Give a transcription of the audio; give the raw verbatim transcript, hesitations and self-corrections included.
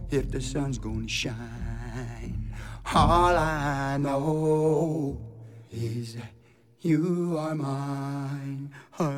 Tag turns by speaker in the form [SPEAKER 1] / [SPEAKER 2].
[SPEAKER 1] if the sun's gonna shine. All I know is that you are mine.